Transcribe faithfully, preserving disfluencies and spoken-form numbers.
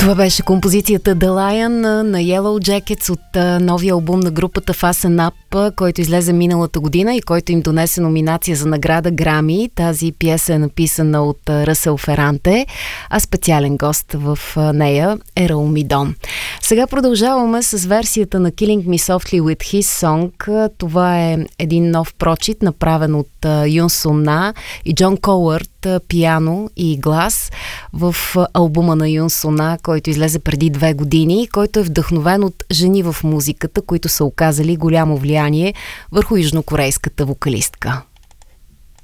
Това беше композицията The Lion на Yellow Jackets от новия албум на групата Fasten Up, който излезе миналата година и който им донесе номинация за награда Грами. Тази пиеса е написана от Ръсел Феранте, а специален гост в нея е Рауми Дон. Сега продължаваме с версията на Killing Me Softly with His Song. Това е един нов прочит, направен от Юн Сун На и Джон Коуърт, пиано и глас, в албума на Юн Сун На, който излезе преди две години, който е вдъхновен от жени в музиката, които са оказали голямо влияние върху южнокорейската вокалистка.